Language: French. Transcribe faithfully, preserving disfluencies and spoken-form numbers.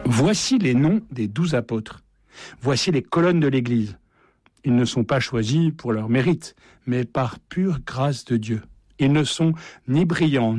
Voici les noms des douze apôtres. Voici les colonnes de l'Église. Ils ne sont pas choisis pour leur mérite, mais par pure grâce de Dieu. Ils ne sont ni brillants,